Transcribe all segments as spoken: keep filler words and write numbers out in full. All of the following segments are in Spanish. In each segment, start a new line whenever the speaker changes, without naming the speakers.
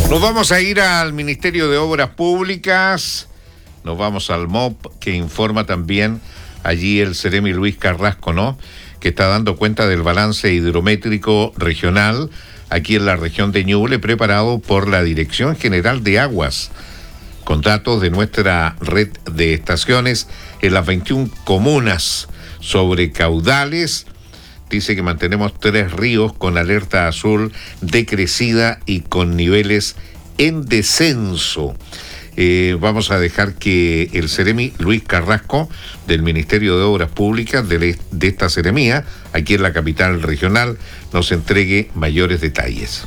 Nos vamos a ir al Ministerio de Obras Públicas, nos vamos al M O P, que informa también allí el Seremi Luis Carrasco, ¿no?, que está dando cuenta del balance hidrométrico regional aquí en la región de Ñuble, preparado por la Dirección General de Aguas, con datos de nuestra red de estaciones en las veintiuna comunas sobre caudales. Dice que mantenemos tres ríos con alerta azul de crecida y con niveles en descenso. Eh, vamos a dejar que el Seremi Luis Carrasco del Ministerio de Obras Públicas de, de esta seremía, aquí en la capital regional, nos entregue mayores detalles.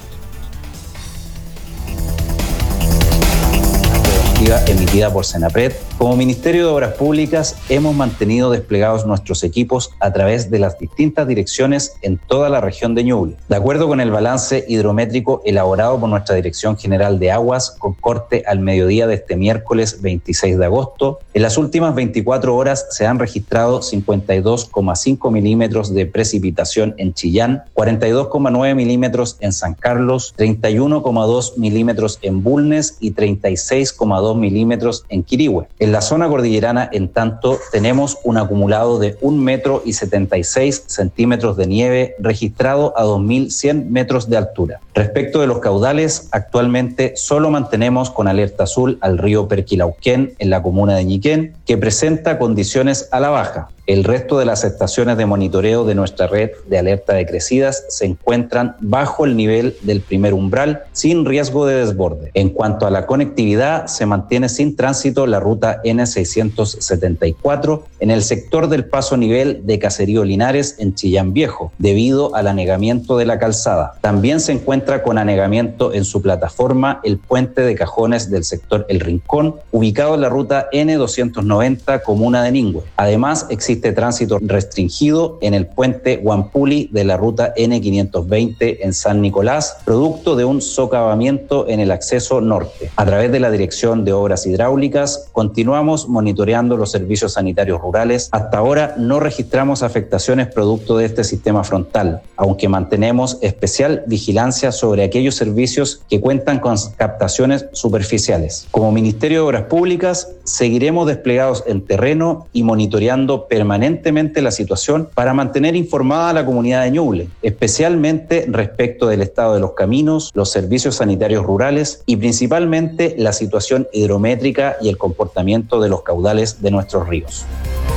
Emitida por Senapred, como Ministerio de Obras Públicas hemos mantenido desplegados nuestros equipos a través de las distintas direcciones en toda la región de Ñuble. De acuerdo con el balance hidrométrico elaborado por nuestra Dirección General de Aguas, con corte al mediodía de este miércoles veintiséis de agosto, en las últimas veinticuatro horas se han registrado cincuenta y dos coma cinco milímetros de precipitación en Chillán, cuarenta y dos coma nueve milímetros en San Carlos, treinta y uno coma dos milímetros en Bulnes y treinta y seis coma dos milímetros en Quirihue. En la zona cordillerana, en tanto, tenemos un acumulado de un metro y setenta y seis centímetros de nieve registrado a dos mil cien metros de altura. Respecto de los caudales, actualmente solo mantenemos con alerta azul al río Perquilauquén en la comuna de Ñiquén, que presenta condiciones a la baja. El resto de las estaciones de monitoreo de nuestra red de alerta de crecidas se encuentran bajo el nivel del primer umbral, sin riesgo de desborde. En cuanto a la conectividad, se mantiene sin tránsito la ruta N seiscientos setenta y cuatro en el sector del paso nivel de Caserío Linares en Chillán Viejo, debido al anegamiento de la calzada. También se encuentra con anegamiento en su plataforma el puente de cajones del sector El Rincón, ubicado en la ruta N doscientos noventa, comuna de Ningüe. Además, existe Existe tránsito restringido en el puente Huampuli de la ruta N quinientos veinte en San Nicolás, producto de un socavamiento en el acceso norte. A través de la Dirección de Obras Hidráulicas, continuamos monitoreando los servicios sanitarios rurales. Hasta ahora no registramos afectaciones producto de este sistema frontal, aunque mantenemos especial vigilancia sobre aquellos servicios que cuentan con captaciones superficiales. Como Ministerio de Obras Públicas, seguiremos desplegados en terreno y monitoreando permanentemente la situación para mantener informada a la comunidad de Ñuble, especialmente respecto del estado de los caminos, los servicios sanitarios rurales y principalmente la situación hidrométrica y el comportamiento de los caudales de nuestros ríos.